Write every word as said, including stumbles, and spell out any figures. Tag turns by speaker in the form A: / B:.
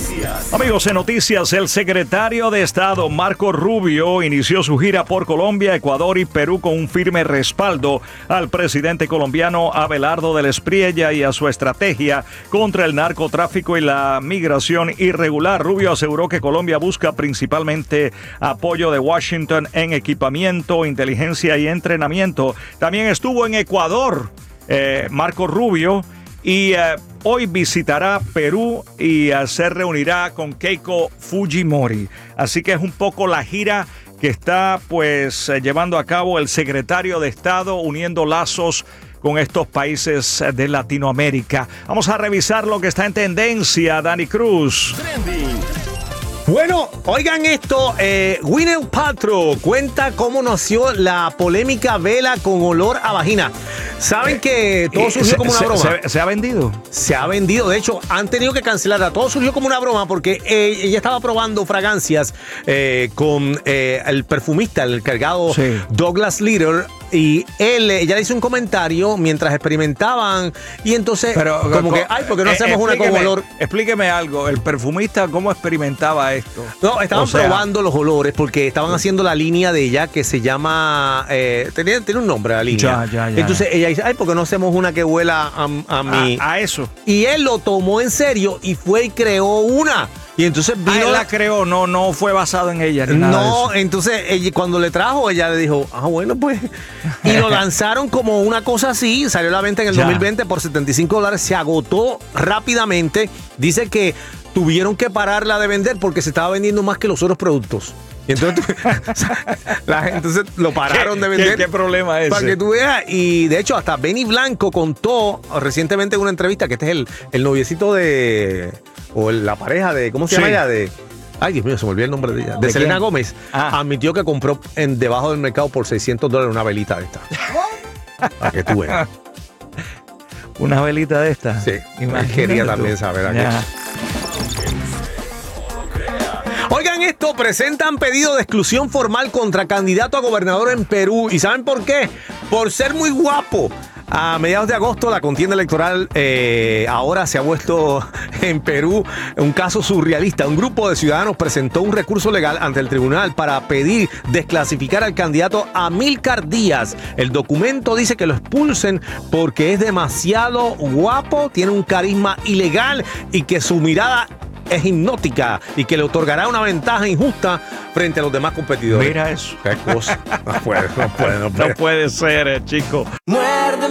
A: Noticias.
B: Amigos, en noticias, el secretario de Estado Marco Rubio inició su gira por Colombia, Ecuador y Perú con un firme respaldo al presidente colombiano Abelardo del Espriella y a su estrategia contra el narcotráfico y la migración irregular. Rubio aseguró que Colombia busca principalmente apoyo de Washington en equipamiento, inteligencia y entrenamiento. También estuvo en Ecuador eh, Marco Rubio y eh, hoy visitará Perú y uh, se reunirá con Keiko Fujimori. Así que es un poco la gira que está pues eh, llevando a cabo el secretario de Estado, uniendo lazos con estos países de Latinoamérica. Vamos a revisar lo que está en tendencia, Dani Cruz.
A: Trending.
C: Bueno, oigan esto, eh, Gwyneth Paltrow cuenta cómo nació la polémica vela con olor a vagina. ¿Saben que todo surgió
B: se,
C: como una
B: se,
C: broma?
B: Se, ¿Se ha vendido?
C: Se ha vendido, de hecho, han tenido que cancelarla. Todo surgió como una broma porque eh, ella estaba probando fragancias eh, con eh, el perfumista, el cargado sí. Douglas Little, y él, ella le hizo un comentario mientras experimentaban y entonces
B: Pero,
C: como
B: con,
C: que, ay, ¿por qué no
B: eh,
C: hacemos una con olor?
B: Explíqueme algo, el perfumista, ¿cómo experimentaba esto?
C: No, estaban
B: o sea,
C: probando los olores porque estaban haciendo la línea de ella que se llama, eh, tiene, tiene un nombre la línea.
B: Ya, ya, ya.
C: Entonces ella dice, ay, ¿por qué no hacemos una que huela a, a mí?
B: A, a eso.
C: Y él lo tomó en serio y fue y creó una. Y entonces vino.
B: Ah, él la creó, no, no fue basado en ella. Ni nada
C: no,
B: de eso.
C: Entonces ella, cuando le trajo, ella le dijo, ah, bueno, pues. Y lo lanzaron como una cosa así, salió a la venta en el ya. dos mil veinte por setenta y cinco dólares, se agotó rápidamente. Dice que tuvieron que pararla de vender porque se estaba vendiendo más que los otros productos. Y entonces, la, entonces lo pararon de vender.
B: ¿Qué, qué problema es ese?
C: Para que tú veas. Y de hecho, hasta Benny Blanco contó recientemente en una entrevista que este es el, el noviecito de. O el, la pareja de. ¿Cómo se llama sí. ella? De. Ay, Dios mío, se me olvidó el nombre de ella. De, ¿De Selena quién? Gómez. Ah. Admitió que compró en, debajo del mercado por seiscientos dólares una velita de esta. Para que tú veas.
B: ¿Una velita de esta?
C: Sí. Imagínate. Quería también saber aquí. Oigan esto, presentan pedido de exclusión formal contra candidato a gobernador en Perú. ¿Y saben por qué? Por ser muy guapo. A mediados de agosto, la contienda electoral eh, ahora se ha vuelto en Perú un caso surrealista. Un grupo de ciudadanos presentó un recurso legal ante el tribunal para pedir desclasificar al candidato Amílcar Díaz. El documento dice que lo expulsen porque es demasiado guapo, tiene un carisma ilegal y que su mirada es hipnótica y que le otorgará una ventaja injusta frente a los demás competidores.
B: Mira eso.
C: Qué cosa. No puede, no puede, no puede.
B: No puede ser, eh, chico.
D: Muerde